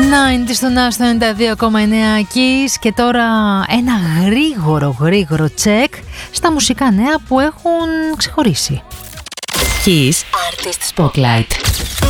90 στον Άστο 92,9 Kiss. Και τώρα ένα γρήγορο τσεκ στα μουσικά νέα που έχουν ξεχωρίσει. Kiss Artist Spotlight.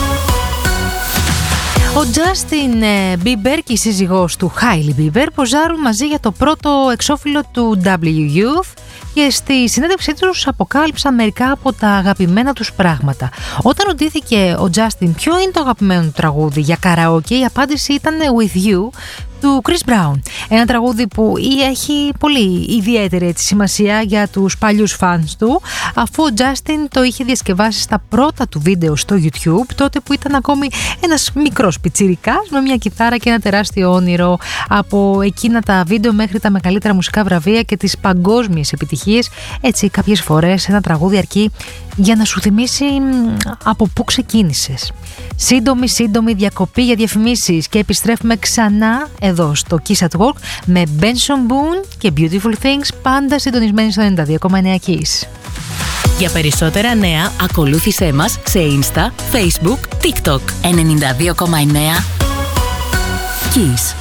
Ο Justin Bieber και η σύζυγός του Hailey Bieber ποζάρουν μαζί για το πρώτο εξώφυλλο του W Youth και στη συνέντευξή τους αποκάλυψαν μερικά από τα αγαπημένα τους πράγματα. Όταν ρωτήθηκε ο Justin ποιο είναι το αγαπημένο του τραγούδι για καραόκε, η απάντηση ήταν With You του Chris Brown. Ένα τραγούδι που έχει πολύ ιδιαίτερη σημασία για τους παλιούς φανς του, αφού ο Justin το είχε διασκευάσει στα πρώτα του βίντεο στο YouTube, τότε που ήταν ακόμη ένας μικρός πιτσιρικάς με μια κιθάρα και ένα τεράστιο όνειρο. Από εκείνα τα βίντεο μέχρι τα μεγαλύτερα μουσικά βραβεία και τις παγκόσμιες επιτυχίες, έτσι κάποιες φορές ένα τραγούδι αρκεί για να σου θυμίσει από πού ξεκίνησες. Σύντομη διακοπή για διαφημίσεις και επιστρέφουμε ξανά εδώ στο Kiss at Work με Benson Boone και Beautiful Things, πάντα συντονισμένοι στο 92,9 Kiss. Για περισσότερα νέα ακολούθησέ μας σε Insta, Facebook, TikTok. 92,9 Kiss.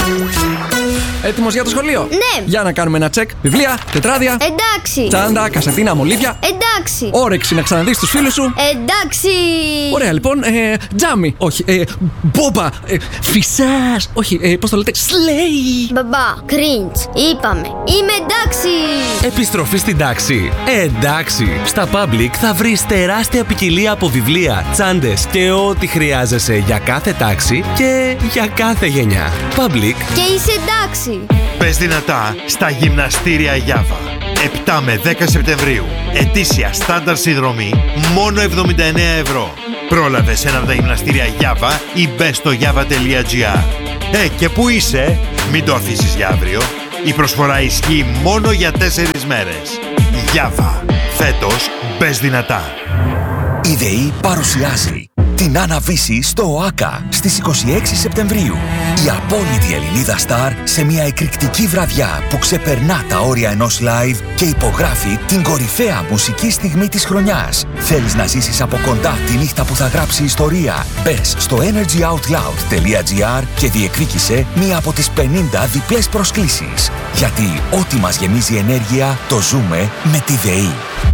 Έτοιμος για το σχολείο? Ναι. Για να κάνουμε ένα τσεκ. Βιβλία, τετράδια. Εντάξει. Τσάντα, κασετίνα, μολύβια. Εντάξει. Όρεξη να ξαναδείς τους φίλους σου. Εντάξει. Ωραία, λοιπόν. Τζάμι. Όχι. Μπόμπα. Φυσάς. Όχι. Πώς το λέτε? Σλέι. Μπαμπά, cringe. Είπαμε. Είμαι εντάξει. Επιστροφή στην τάξη. Εντάξει. Στα Public θα βρεις τεράστια ποικιλία από βιβλία, τσάντες και ό,τι χρειάζεσαι για κάθε τάξη και για κάθε γενιά. Public. Και είσαι εντάξει. Πες δυνατά στα γυμναστήρια Γιάβα. 7 με 10 Σεπτεμβρίου. Ετήσια στάνταρ συνδρομή μόνο 79 ευρώ. Πρόλαβε ένα από τα γυμναστήρια Γιάβα ή μπες στο java.gr. Και πού είσαι? Μην το αφήσεις για αύριο. Η προσφορά ισχύει μόνο για 4 μέρες. Γιάβα. Φέτος μπες δυνατά. Η ΔΕΗ παρουσιάζει την Άννα Βύση στο ΟΑΚΑ στις 26 Σεπτεμβρίου. Η απόλυτη Ελληνίδα στάρ σε μια εκρηκτική βραδιά που ξεπερνά τα όρια ενός live και υπογράφει την κορυφαία μουσική στιγμή της χρονιάς. Θέλεις να ζήσεις από κοντά τη νύχτα που θα γράψει ιστορία? Μπες στο energyoutloud.gr και διεκδίκησε μία από τις 50 διπλές προσκλήσεις. Γιατί ό,τι μας γεμίζει ενέργεια το ζούμε με τη ΔΕΗ.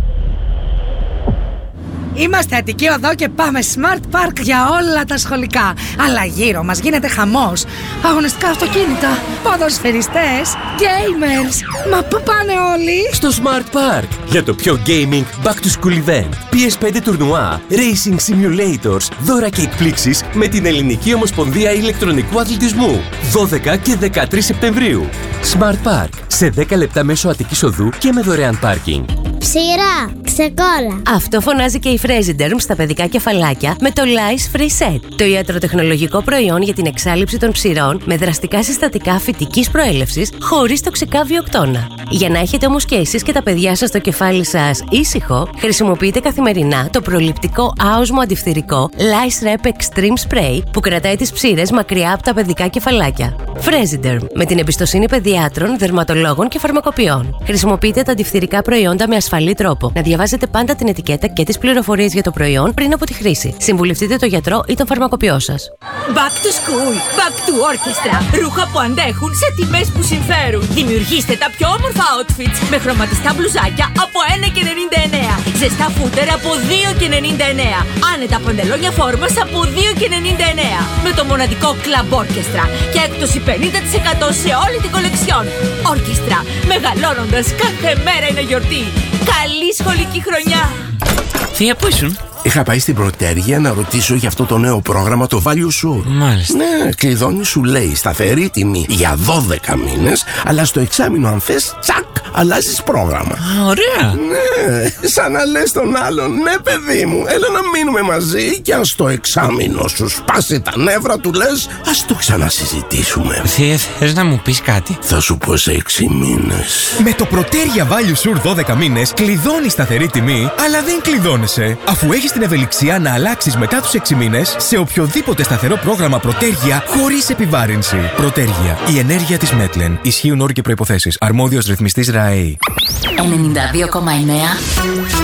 Είμαστε Αττική Οδό και πάμε Smart Park για όλα τα σχολικά. Αλλά γύρω μας γίνεται χαμός. Αγωνιστικά αυτοκίνητα, ποδοσφαιριστές, gamers. Μα πού πάνε όλοι? Στο Smart Park για το πιο gaming back to school event. PS5 τουρνουά, racing simulators, δώρα και εκπλήξεις με την Ελληνική Ομοσπονδία Ηλεκτρονικού Αθλητισμού. 12 και 13 Σεπτεμβρίου. Smart Park σε 10 λεπτά μέσω Αττικής Οδού και με δωρεάν πάρκινγκ. Ψηρά, ξεκόλα. Αυτό φωνάζει και η Fresiderm στα παιδικά κεφαλάκια με το Lice Free Set. Το ιατροτεχνολογικό προϊόν για την εξάλειψη των ψηρών με δραστικά συστατικά φυτικής προέλευσης χωρίς τοξικά βιοκτώνα. Για να έχετε όμως και εσείς και τα παιδιά σας το κεφάλι σας ήσυχο, χρησιμοποιείτε καθημερινά το προληπτικό άοσμο αντιφθυρικό Lice Rep Extreme Spray που κρατάει τις ψήρες μακριά από τα παιδικά κεφαλάκια. Fresiderm, με την εμπιστοσύνη παιδιάτρων, δερματολόγων και φαρμακοποιών. Χρησιμοποιείτε τα αντιφθυρικά προϊόντα με ασφαλή τρόπο. Να διαβάζετε πάντα την ετικέτα και τις πληροφορίες για το προϊόν πριν από τη χρήση. Συμβουλευτείτε τον γιατρό ή τον φαρμακοποιό σας. Back to school, back to orchestra. Ρούχα που αντέχουν σε τιμές που συμφέρουν. Δημιουργήστε τα πιο όμορφα outfits με χρωματιστά μπλουζάκια από 1,99. Ζεστά φούτερ από 2,99. Άνετα παντελόνια φόρμας από 2,99. Με το μοναδικό Club Orchestra και έκπτωση 50% σε όλη την κολεξιόν. Orchestra, μεγαλώνοντας κάθε μέρα είναι γιορτή. Καλή σχολική χρονιά! Θεία, πού ήσουν? Είχα πάει στην Πρωτέργεια να ρωτήσω για αυτό το νέο πρόγραμμα, το Value Sur. Μάλιστα. Ναι, κλειδώνει, σου λέει σταθερή τιμή για 12 μήνες, αλλά στο εξάμηνο αν θες, τσακ, αλλάζεις πρόγραμμα. Ωραία. Ναι, σαν να λες τον άλλον, ναι παιδί μου, έλα να μείνουμε μαζί και αν στο εξάμηνο σου σπάσει τα νεύρα του λες, ας το ξανασυζητήσουμε. Θεία, θες να μου πεις κάτι? Θα σου πω σε 6 μήνες. Με το Πρωτέργεια Value Sur 12 μήνες κλειδώνεις σταθερή τιμή, αλλά δεν κλειδώνεσαι, αφού έχεις την ευελιξία να αλλάξεις μετά τους 6 μήνες σε οποιοδήποτε σταθερό πρόγραμμα Πρωτέργεια χωρίς επιβάρυνση. Πρωτέργεια. Η ενέργεια της Μέτλεν. Ισχύουν όροι και προϋποθέσεις. Αρμόδιος ρυθμιστής ΡΑΕΗ. 92,9